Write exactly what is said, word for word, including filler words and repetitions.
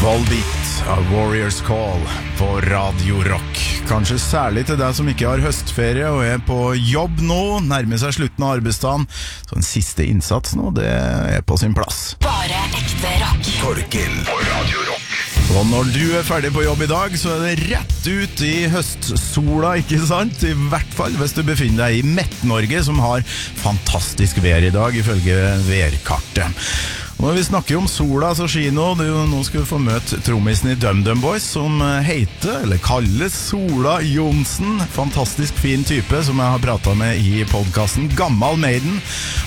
Volbeat av Warriors Call på Radio Rock. Kanskje særlig til deg som ikke har høstferie og er på jobb nå, nærmer seg slutten av arbeidsdagen. Så en siste innsats nå, det er på sin plass. Bare ekte rock. Torkel på Radio Rock. Og når du er ferdig på jobb i dag, så er det rett ut i høstsola, ikke sant? I hvert fall hvis du befinner deg i Midt-Norge, som har fantastisk vær i dag, ifølge værkartet. Og når vi snakker om sola, så Kino, du, nå skal du få møte trommisen i DumDum Boys, som heter, eller kalles Sola Jonsen. Fantastisk fin type, som jeg har pratet med i podcasten Gammal Maiden.